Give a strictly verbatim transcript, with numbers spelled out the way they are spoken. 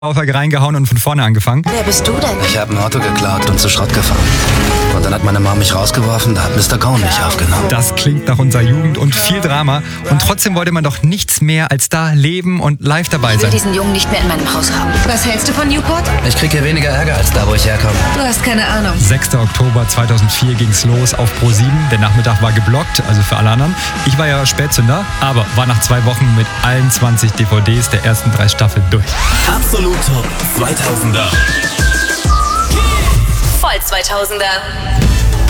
Laufwerk reingehauen und von vorne angefangen. Wer bist du denn? Ich habe ein Auto geklaut und zu Schrott gefahren. Und dann hat meine Mom mich rausgeworfen, da hat Mister Cohn mich aufgenommen. Das klingt nach unserer Jugend und viel Drama. Und trotzdem wollte man doch nichts mehr als da leben und live dabei Ich will sein. diesen Jungen nicht mehr in meinem Haus haben. Was hältst du von Newport? Ich krieg hier weniger Ärger als da, wo ich herkomme. Du hast keine Ahnung. sechster Oktober zweitausendvier ging's los auf Pro sieben. Der Nachmittag war geblockt, also für alle anderen. Ich war ja Spätzünder, aber war nach zwei Wochen mit allen zwanzig D V Ds der ersten drei Staffeln durch. Absolut Top zweitausender. Voll zweitausender.